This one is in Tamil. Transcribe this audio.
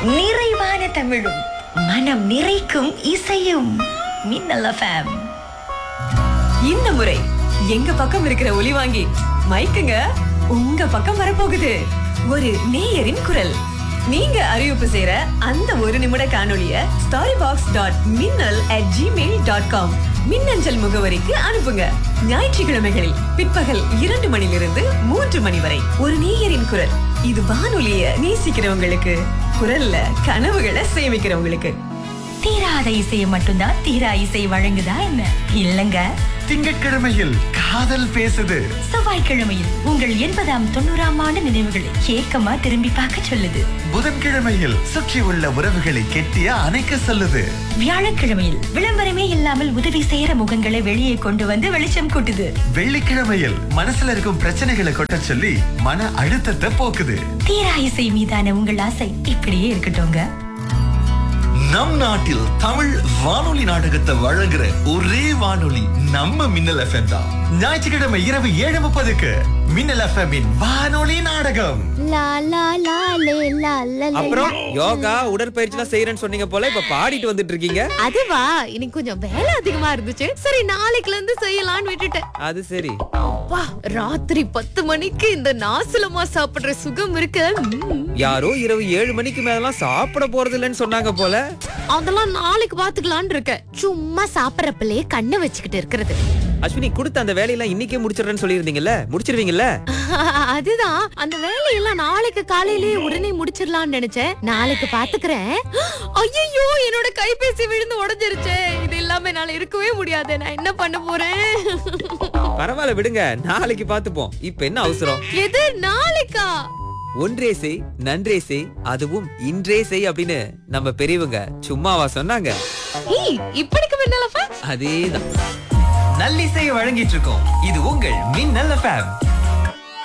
நிறைவான தமிழும் மனம் நிறைக்கும் இசையும். மின்னல் FM. இந்த முறை எங்க பக்கம் இருக்கிற ஒலி வாங்கி மைக்குங்க உங்க பக்கம் வரப்போகுது. ஒரு நேயரின் குரல். நீங்க அறிவிப்பு செய்யற அந்த ஒரு நிமிட காணொளிய storybox.minnal@gmail.com மின்னஞ்சல் முகவரிக்கு அனுப்புங்க. ஞாயிற்றுக்கிழமைகளில் பிற்பகல் 2 மணிலிருந்து 3 மணி வரை ஒரு நேயரின் குரல். இது வானொலிய நேசிக்கிறவங்களுக்கு, குரல்ல கனவுகளை சேமிக்கிறவங்களுக்கு. தீராத இசையை மட்டும்தான் தீரா இசை வழங்குதா என்ன? இல்லங்க. திங்கட்கிழமையில் காதல் பேசுது. செவ்வாய்க்கிழமையில் உங்கள் 80ஆம் 90ஆம் ஆண்டு நினைவுகளை ஏக்கமா திரும்பி பார்க்க சொல்லுது. புதன்கிழமையில் சுற்றி உள்ள உறவுகளை கெட்டிய அணைக்க சொல்லுது. வியாழக்கிழமையில் விளம்பரமே இல்லாமல் உதவி செய்யற முகங்களை வெளியே கொண்டு வந்து வெளிச்சம் கூட்டுது. வெள்ளிக்கிழமையில் மனசுல இருக்கும் பிரச்சனைகளை கொட்ட சொல்லி மன அழுத்தத்தை போக்குது. தீரா இசை மீதான உங்கள் ஆசை இப்படியே இருக்கட்டும்ங்க. நம் நாட்டில் தமிழ் வானொலி நாடகத்தை வழங்குற ஒரே வானொலி நம்ம மின்னல் FM தான். ஞாயிற்றுக்கிழமை இரவு 7:30க்கு மின்னல் FM இன் வானொலி நாடகம். அப்புறம் யோகா உடற்பயிற்சி செய்யறேன்னு சொன்னீங்க போல, இப்ப பாடிட்டு வந்துட்டு இருக்கீங்க. அதுவா, இன்னைக்கு கொஞ்சம் வேலை அதிகமா இருந்துச்சு. சரி, நாளைக்குல இருந்து செய்யலாம்னு விட்டுட்டேன். அது சரி. அப்பா, ராத்திரி 10 மணிக்கு இந்த நாசலமா சாப்பிடுற சுகம் இருக்கு. யாரோ இரவு 7 மணிக்கு மேலாம் சாப்பிட போறது இல்லைன்னு சொன்னாங்க போல. அதெல்லாம் நாளைக்கு பாத்துக்கலாம்னு இருக்கேன். சும்மா சாப்பிடறப்பலே கண்ணை வச்சுக்கிட்டு இருக்கிறது. அஸ்வினி, கொடுத்த அந்த வேலையெல்லாம் இன்னைக்கே முடிச்சிடுறேன்னு சொல்லியிருந்தீங்கல்ல, முடிச்சிருவீங்கல்ல? அதுதான், அந்த வேலையெல்லாம் நாளைக்கு காலையிலேயே உடனே முடிச்சிடலாம்னு நினைச்சேன். நாளைக்கு பாத்துக்கிறேன். ஐயோ, என்னோட கைபேசி விழுந்து உடைஞ்சிருச்சே. இது இல்லாம என்னால இருக்கவே முடியாது. நான் என்ன பண்ண போறேன்? பரவாயில்ல விடுங்க, நாளைக்கு பாத்துப்போம். இப்ப என்ன அவசரம்? எது நாளைக்கா? ஒன்றே செய் நன்றே செய், அதுவும் இன்றே செய் அப்படின்னு நம்ம பெரியவங்க சும்மாவா சொன்னாங்க? இப்படிக்கு மின்னல் FM. அதேதான். நல்லிசையை வழங்கிட்டு இருக்கோம். இது உங்கள் மின்னல் FM.